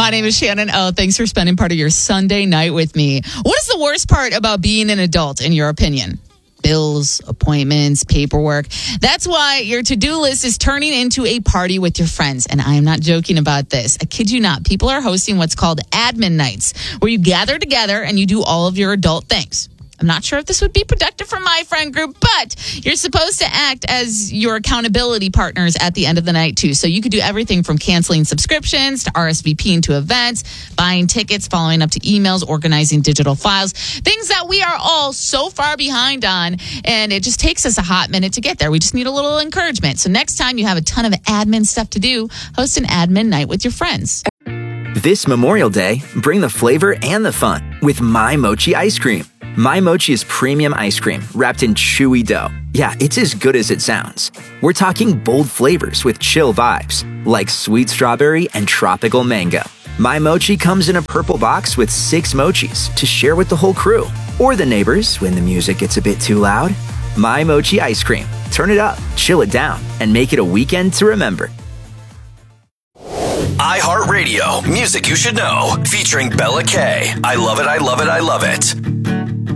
My name is Shannon. Oh, thanks for spending part of your Sunday night with me. What is the worst part about being an adult, in your opinion? Bills, appointments, paperwork. That's why your to-do list is turning into a party with your friends. And I am not joking about this. I kid you not. People are hosting what's called admin nights, where you gather together and you do all of your adult things. I'm not sure if this would be productive for my friend group, but you're supposed to act as your accountability partners at the end of the night, too. So you could do everything from canceling subscriptions to RSVPing to events, buying tickets, following up to emails, organizing digital files, things that we are all so far behind on, and it just takes us a hot minute to get there. We just need a little encouragement. So next time you have a ton of admin stuff to do, host an admin night with your friends. This Memorial Day, bring the flavor and the fun with My Mochi ice cream. My Mochi is premium ice cream wrapped in chewy dough. Yeah, it's as good as it sounds. We're talking bold flavors with chill vibes, like sweet strawberry and tropical mango. My Mochi comes in a purple box with 6 mochis to share with the whole crew, or the neighbors when the music gets a bit too loud. My Mochi ice cream. Turn it up, chill it down, and make it a weekend to remember. iHeartRadio, music you should know, featuring Bella K. I love it, I love it, I love it.